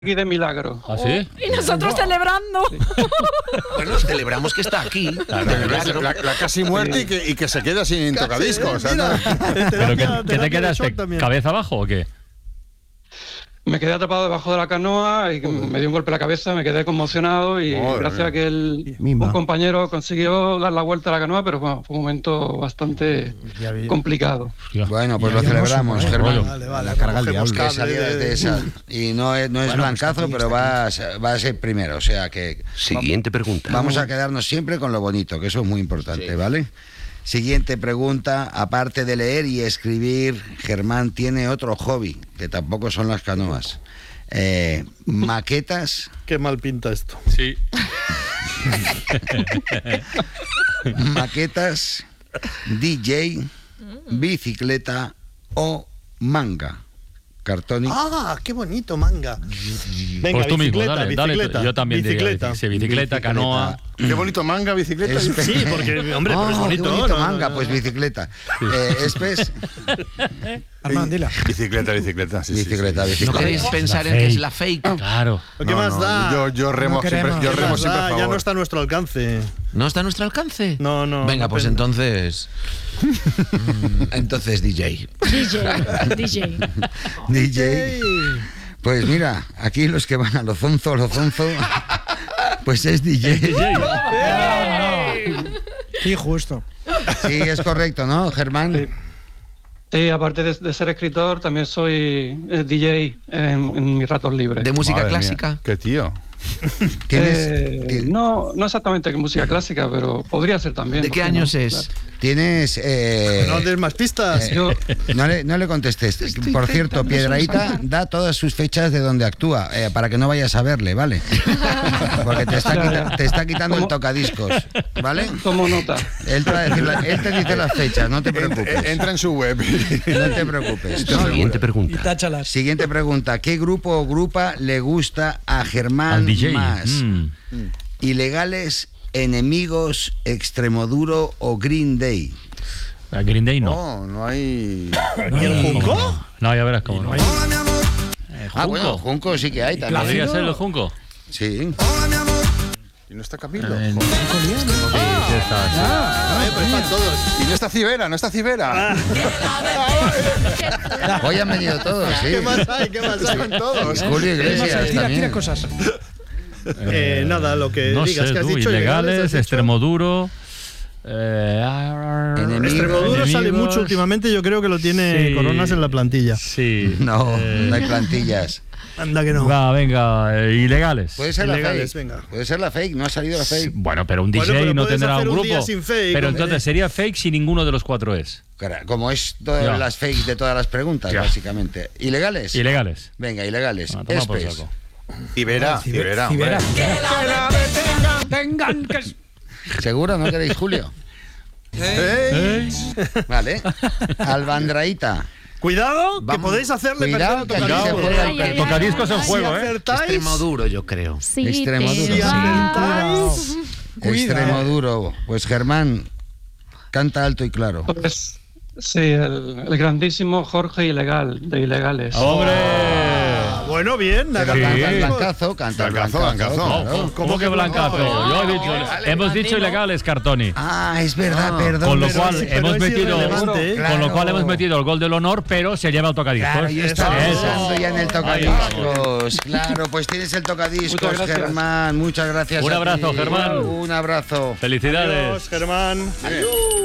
aquí de milagro. ¿Ah, sí? Y nosotros celebrando. Sí. Bueno, celebramos que está aquí. La casi muerte y que se queda sin tocadiscos. ¿Pero qué te quedaste? ¿Cabeza abajo o qué? Me quedé atrapado debajo de la canoa y me dio un golpe en la cabeza, me quedé conmocionado y gracias a que un compañero consiguió dar la vuelta a la canoa, pero bueno, fue un momento bastante complicado. Bueno, pues lo celebramos, Germán. Vale, la carga el diablo. Que salías de esa. Y no es blancazo, pero va a ser primero. O sea que... Siguiente pregunta. Vamos a quedarnos siempre con lo bonito, que eso es muy importante, ¿vale? Siguiente pregunta. Aparte de leer y escribir, Germán tiene otro hobby, que tampoco son las canoas. Maquetas. Qué mal pinta esto. Sí. Maquetas, DJ, bicicleta o manga. Cartoni. ¡Ah, qué bonito, manga! Venga, Pues tú mismo, dale, bicicleta. dale. Yo también bicicleta. diría bicicleta, canoa. Qué bonito manga, bicicleta. Sí, porque, hombre, pero es bonito. Qué bonito ¿no? manga, pues bicicleta. Espes. Armand, dila. Bicicleta, sí. Bicicleta. ¿No queréis pensar en que es la fake? Claro. ¿Qué más da? Yo remo siempre a favor. Ya no está a nuestro alcance. ¿No está a nuestro alcance? No. Venga, pues depende. entonces... entonces DJ. DJ. Pues mira, aquí los que van a lo zonzo, pues es DJ. Sí, justo. Sí, es correcto, ¿no, Germán? Sí, aparte de ser escritor, también soy DJ en mis ratos libres. ¿De música Madre clásica? mía, qué tío. No exactamente música clásica, pero podría ser también. ¿De qué años es? Claro. Tienes... No des más pistas. No le contestes. Por cierto, Piedrahita da todas sus fechas de donde actúa, para que no vayas a verle, ¿vale? Porque te está quitando el tocadiscos, ¿vale? Tomo nota. Él te dice las fechas, no te preocupes. Entra en su web. No te preocupes. Siguiente Y pregunta. táchalas. Siguiente pregunta. ¿Qué grupo o grupa le gusta a Germán Al DJ. más? ¿Ilegales, Enemigos, Extremoduro o Green Day? A Green Day no. No hay... ¿Y el Junco? No, ya verás cómo no. Ah, bueno, Junco sí que hay también. ¿Podría ser el Junco? Sí. ¿Y no está Camilo? Sí, está. Pues están todos. ¿Y no está Cibera? Hoy han venido todos, sí. ¿Qué más hay? Están todos. Julio Iglesias Tira también. cosas. Nada, lo que No digas sé, que has tú, dicho. ilegales, has dicho. Extremoduro. Extremoduro sale mucho últimamente, yo creo que lo tiene Sí. Coronas en la plantilla. Sí. No hay plantillas. Anda que no. Va, venga, ilegales. Puede ser Ilegales, la fake. venga. Puede ser la fake, no ha salido la fake. Bueno, pero un DJ Bueno, pero no puedes tendrá hacer un un día grupo. sin fake, Pero hombre. entonces sería fake si ninguno de los cuatro es. Como es todas Ya. las fakes de todas las preguntas, Ya. básicamente. ¿Ilegales? Ilegales. Venga, ilegales. Ah, toma por Espes. saco. Cibera. Cibera. Tengan que... ¿Seguro? ¿No queréis Julio? Vale. Albandraíta. Cuidado, que Vamos. podéis hacerle Cuidado, perder que aquí se juega el Ay, Tocadiscos en ay, juego, Si ¿eh? acertáis, Extremoduro, yo creo. Sí, Extremoduro. si acertáis, Extremoduro. Pues Germán, canta alto y claro. Pues, sí, el grandísimo Jorge Ilegal, de Ilegales. ¡Hombre! bueno, bien. Pero Sí. canta el blancazo, canta el Blancazo, blancazo. blancazo. claro. ¿Cómo que blancazo? Yo he dicho, hemos dicho ilegales, Cartoni. Ah, es verdad, perdón. Con lo pero cual sí, pero hemos es metido, irrelevante, ¿eh? con lo cual Claro. hemos metido el gol del honor, pero se lleva el tocadiscos. Claro, yo estaba Eso. pensando ya en el tocadiscos. Claro, pues tienes el tocadiscos, Muchas gracias. Germán. Muchas gracias. Un a abrazo, ti. Germán. Un abrazo. Felicidades. Adiós, Germán. Adiós.